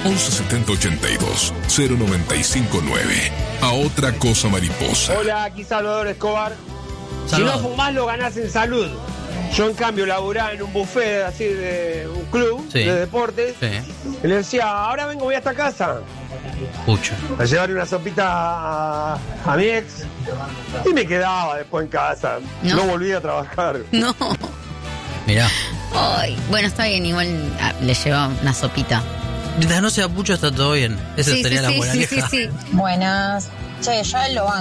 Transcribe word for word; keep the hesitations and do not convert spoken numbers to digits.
once setenta ochenta y dos cero noventa y cinco nueve. A otra cosa mariposa. Hola, aquí Salvador Escobar. Salvador. Si no fumás, lo ganás en salud. Yo, en cambio, laburaba en un buffet así de un club Sí. de deportes. Sí. Y le decía, ahora vengo, voy hasta casa Pucha. a llevarle una sopita a, a mi ex. Y me quedaba después en casa. No. No, volví a trabajar. No. Mirá. Ay, bueno, está bien, igual ah, le lleva una sopita. Mientras no sea pucho está todo bien. Esa sí, sería sí, la sí, sí, moraleja. sí, sí. Buenas. Che, ya lo van.